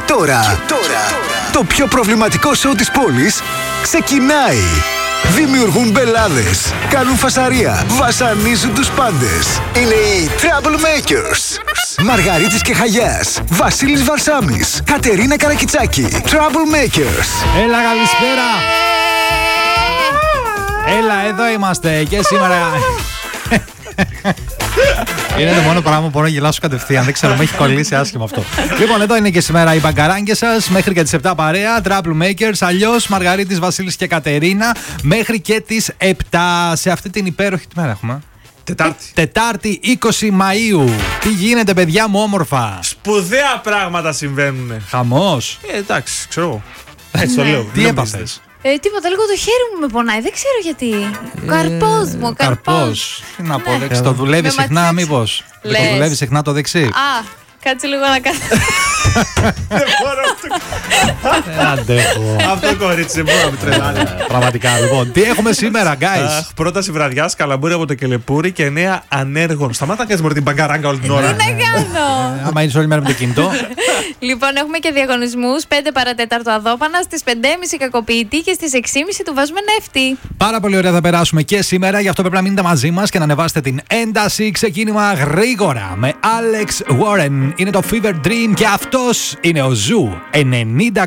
τώρα, το πιο προβληματικό σοου της πόλης ξεκινάει. Δημιουργούν μπελάδες, κάνουν φασαρία, βασανίζουν τους πάντες. Είναι οι Troublemakers. Μαργαρίτης και Χαγιάς, Βασίλης Βαρσάμης, Κατερίνα Καρακιτσάκη. Troublemakers. Έλα, καλησπέρα. Έλα, εδώ είμαστε και σήμερα. Είναι το μόνο πράγμα που μπορώ να γελάσω κατευθείαν. Δεν ξέρω, με έχει κολλήσει άσχημα αυτό. Λοιπόν, εδώ είναι και σήμερα οι μπαγκαράγκες σας. Μέχρι και τις 7 παρέα. Troublemakers. Αλλιώς Μαργαρίτης, Βασίλης και Κατερίνα. Μέχρι και τις 7. Σε αυτή την υπέροχη. Τι μέρα έχουμε? Τετάρτη 20 Μαΐου. Τι γίνεται, παιδιά μου, όμορφα? Σπουδαία πράγματα συμβαίνουν. Χαμός. Εντάξει, ξέρω εγώ. Έτσι το λέω. Τι έπαθες? Τίποτα, λίγο το χέρι μου με πονάει, δεν ξέρω γιατί. Καρπός μου, καρπός. Τι να πω, δεξί. Το δουλεύει συχνά, μήπως? Το δουλεύει συχνά το δεξί. Α, κάτσε λίγο να κάνω. Δεν μπορώ Δεν αντέχω. αυτό κορίτσι, δεν μπορώ να με τρελάνει. Πραγματικά, λοιπόν. Τι έχουμε σήμερα, guys? Πρόταση βραδιάς, καλαμπούρι από το Κελεπούρι και 9 ανέργων. Σταμάτα να κάνεις μωρή την μπαγκαράγκα όλη την ώρα. Τι να κάνω. Άμα είναι όλη μέρα με το κινητό. Λοιπόν, έχουμε και διαγωνισμούς. 5 παρατέταρτο Αδόπανα, στις 5.30 Κακοποιητή και στις 6.30 του βάζουμε Νεύτη. Πάρα πολύ ωραία θα περάσουμε και σήμερα, γι' αυτό πρέπει να μείνετε μαζί μας και να ανεβάσετε την ένταση. Ξεκίνημα γρήγορα με Alex Warren. Είναι το Fever Dream και αυτός είναι ο Ζου 90,8.